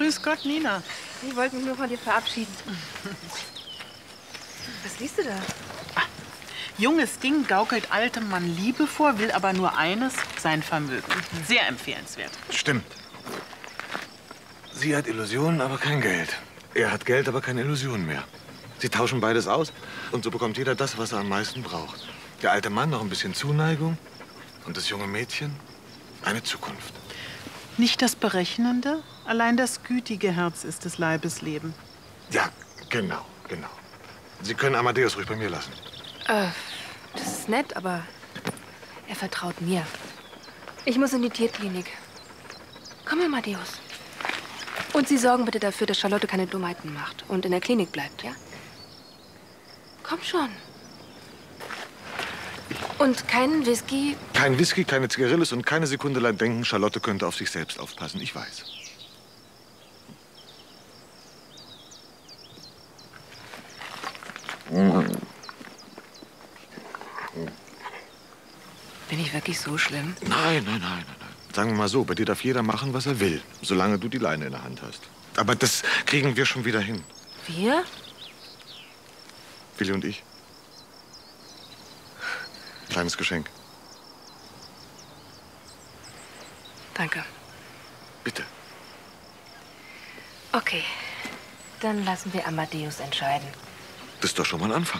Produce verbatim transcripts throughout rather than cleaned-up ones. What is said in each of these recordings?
Grüß Gott, Nina. Ich wollte mich nur von dir verabschieden. Was liest du da? Ah, junges Ding gaukelt altem Mann Liebe vor, will aber nur eines, sein Vermögen. Sehr empfehlenswert. Stimmt. Sie hat Illusionen, aber kein Geld. Er hat Geld, aber keine Illusionen mehr. Sie tauschen beides aus und so bekommt jeder das, was er am meisten braucht. Der alte Mann noch ein bisschen Zuneigung und das junge Mädchen eine Zukunft. Nicht das Berechnende, allein das gütige Herz ist des Leibes Leben. Ja, genau, genau. Sie können Amadeus ruhig bei mir lassen. Äh, das ist nett, aber er vertraut mir. Ich muss in die Tierklinik. Komm, Amadeus. Und Sie sorgen bitte dafür, dass Charlotte keine Dummheiten macht und in der Klinik bleibt, ja? Komm schon. Und keinen Whisky? Kein Whisky, keine Zigarillos und keine Sekunde lang denken, Charlotte könnte auf sich selbst aufpassen. Ich weiß. Bin ich wirklich so schlimm? Nein, nein, nein, nein. Sagen wir mal so, bei dir darf jeder machen, was er will, solange du die Leine in der Hand hast. Aber das kriegen wir schon wieder hin. Wir? Willi und ich. Kleines Geschenk. Danke. Bitte. Okay, dann lassen wir Amadeus entscheiden. Das ist doch schon mal ein Anfang.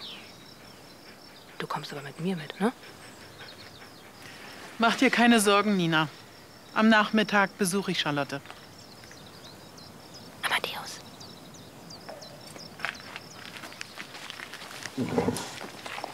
Du kommst aber mit mir mit, ne? Mach dir keine Sorgen, Nina. Am Nachmittag besuche ich Charlotte.